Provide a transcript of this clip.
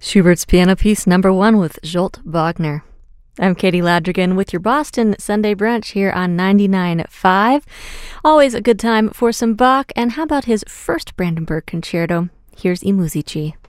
Schubert's Piano Piece Number 1 with Zsolt Wagner. I'm Katie Ladrigan with your Boston Sunday Brunch here on 99.5. Always a good time for some Bach, and how about his first Brandenburg Concerto? Here's I Musici.